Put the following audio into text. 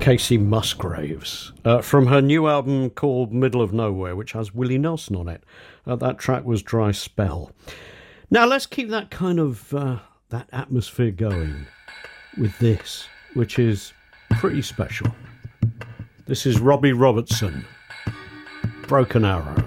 Casey Musgraves, from her new album called Middle of Nowhere, which has Willie Nelson on it. That track was Dry Spell. Now let's keep that kind of that atmosphere going with this, which is pretty special. This is Robbie Robertson, Broken Arrow.